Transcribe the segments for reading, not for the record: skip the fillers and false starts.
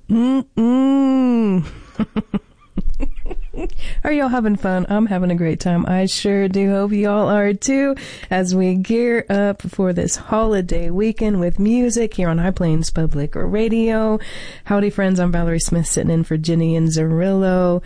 Mm-mm. Are y'all having fun? I'm having a great time. I sure do hope y'all are too, as we gear up for this holiday weekend with music here on High Plains Public Radio. Howdy, friends. I'm Valerie Smith, sitting in for Ginny and Zarillo.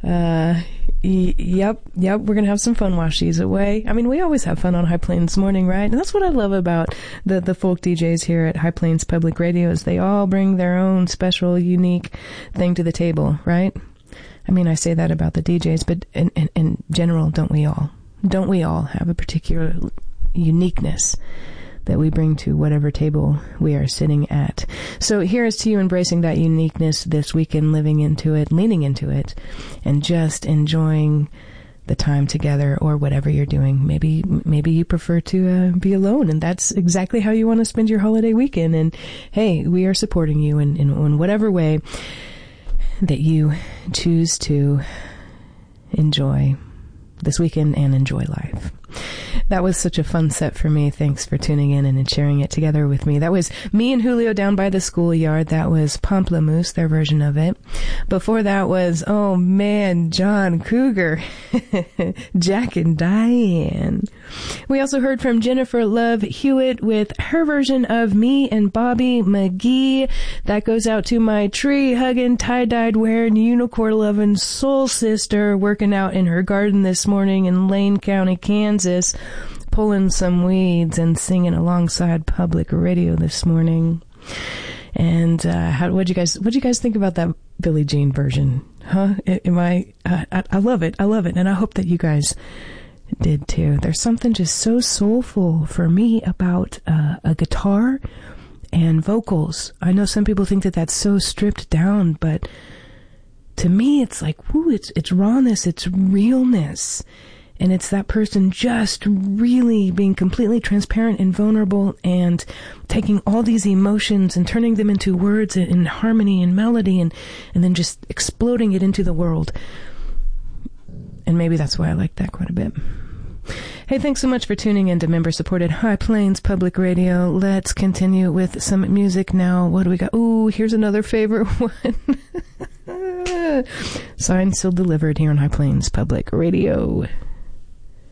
Yep. We're going to have some fun while she's away. I mean, we always have fun on High Plains Morning, right? And that's what I love about the folk DJs here at High Plains Public Radio, is they all bring their own special, unique thing to the table, right? I mean, I say that about the DJs, but in general, don't we all? Don't we all have a particular uniqueness that we bring to whatever table we are sitting at? So here's to you embracing that uniqueness this weekend, living into it, leaning into it, and just enjoying the time together, or whatever you're doing. Maybe you prefer to be alone, and that's exactly how you want to spend your holiday weekend. And hey, we are supporting you in whatever way that you choose to enjoy this weekend and enjoy life. That was such a fun set for me. Thanks for tuning in and sharing it together with me. That was me and Julio down by the schoolyard. That was Pomplamoose, their version of it. Before that was, oh man, John Cougar, Jack and Diane. We also heard from Jennifer Love Hewitt with her version of Me and Bobby McGee. That goes out to my tree-hugging, tie-dyed wearing, unicorn-loving soul sister working out in her garden this morning in Lane County, Kansas, pulling some weeds and singing alongside Public Radio this morning. And what'd you guys think about that Billie Jean version? Huh? I love it. I love it, and I hope that you guys did too. There's something just so soulful for me about a guitar and vocals. I know some people think that that's so stripped down, but to me, it's like, whoo, it's rawness, it's realness. And it's that person just really being completely transparent and vulnerable, and taking all these emotions and turning them into words in harmony and melody, and then just exploding it into the world. And maybe that's why I like that quite a bit. Hey, thanks so much for tuning in to member-supported High Plains Public Radio. Let's continue with some music now. What do we got? Ooh, here's another favorite one. Signed, sealed, delivered here on High Plains Public Radio.